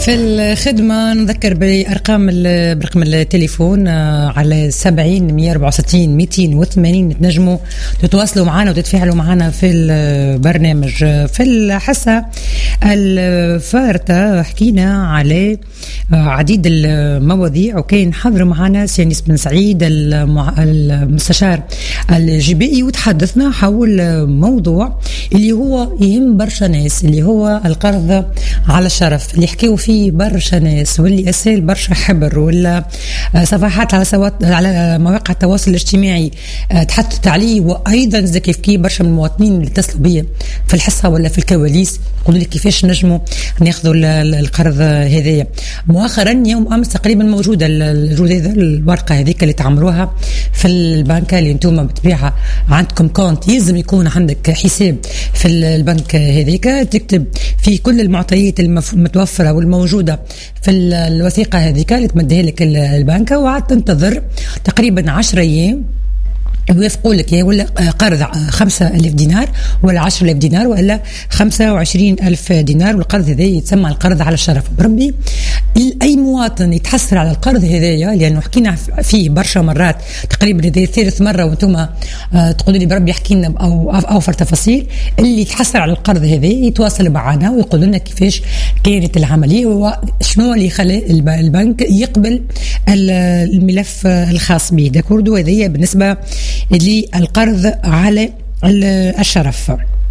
في الخدمة نذكر برقم التليفون على 70-164-280 تنجموا تتواصلوا معنا وتتفاعلوا معنا في البرنامج. في الحصة الفارطة حكينا على عديد المواضيع وكان حضر معنا سيانيس بن سعيد المستشار الجبائي وتحدثنا حول موضوع اللي هو يهم برشا ناس اللي هو القرض على الشرف اللي حكيوا فيه برشا ناس واللي أسال برشا حبر ولا صفحات على مواقع التواصل الاجتماعي تحدثت عليه. وأيضا زي كيف برشا من المواطنين اللي اتصلوا بي في الحصة ولا في الكواليس يقولوا لي كيفاش نجموا ناخذوا القرض هذايا. مؤخرا يوم أمس تقريبا موجودة الورقة هذيك اللي تعمروها في البنك اللي انتم بالطبيعة عندكم كونت يلزم يكون عندك حساب في البنك هذيك تكتب فيه كل المعطيات المتوفرة والموجودة في الوثيقة هذيك اللي تمدها لك البنك وعاد تنتظر تقريبا 10 أيام ويوافقوا لك ولا قرض 5,000 دينار ولا 10,000 دينار ولا 25,000 دينار. والقرض هذا يتسمى القرض على الشرف. بربي أي مواطن يتحصل على القرض هذايا لأنه حكينا فيه برشا مرات تقريبا إذا ثالث مرة وانتم تقولوا لي بربي حكينا أو أوفر تفاصيل اللي يتحصل على القرض هذا يتواصل معنا ويقولوا لنا كيفاش كانت العملية وشنو اللي خلى البنك يقبل الملف الخاص به. داكوردو هذه بالنسبة للقرض على الشرف.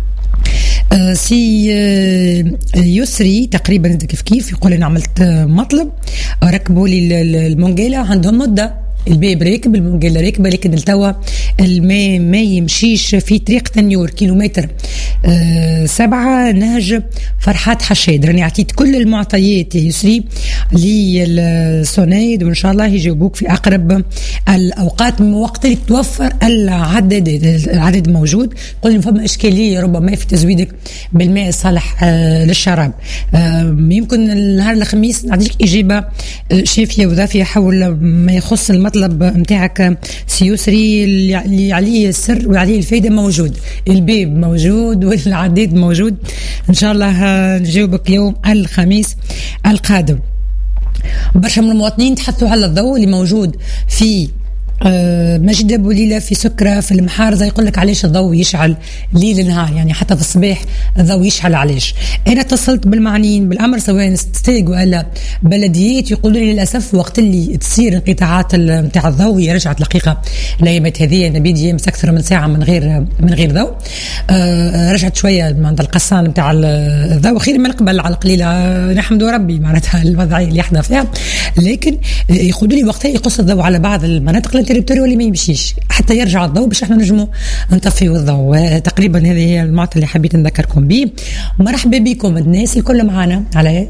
سي يسري تقريبا كيف يقول أنا عملت مطلب ركبوا لي المونجيلا عندهم مدة الباب راكب المونجيلا راكبة لكن التوا الماء ما يمشيش في طريق تنيور كيلومتر 7 نهج فرحات حشاد. راني عطيت كل المعطيات يسري للسونيد وإن شاء الله يجاوبوك في أقرب الأوقات من وقت اللي توفر العدد موجود. قلنا فما إشكالية ربما في تزويدك بالماء الصالح للشراب. يمكن النهار الخميس نعطيك إجابة شافية وذافية حول ما يخص المطلب متاعك سيسري اللي عليه السر وعليه الفايدة موجود الباب موجود والعداد موجود. إن شاء الله نجاوبك يوم الخميس القادم. برشا من المواطنين تحثوا على الضوء اللي موجود في مجد أبو ليلى في سكرة في المحارزة يقول لك علاش الضوء يشعل ليل نهار يعني حتى في الصباح الضوء يشعل علاش. أنا اتصلت بالمعنيين بالأمر سواء ستيق ولا بلديات يقولوا لي للأسف وقت اللي تصير انقطاعات متاع الضوء هي رجعت دقيقة الأيامات هذه نبيدي يمس أكثر من ساعة من غير ضوء. رجعت شوية عند القصان متاع الضوء خير من قبل على القليلة نحمد ربي معناتها الوضعية اللي احنا فيها. لكن يقولوا لي وقتها يقص الضوء على بعض المناطق التريتوري اللي ما يمشيش حتى يرجع الضوء باش احنا نجموا نطفيوا الضوء. تقريبا هذه هي المعطى اللي حبيت نذكركم به. مرحبا بكم الناس الكل معنا على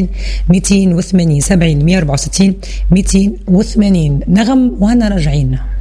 70-164-280 70-164-280 نغم وانا راجعين.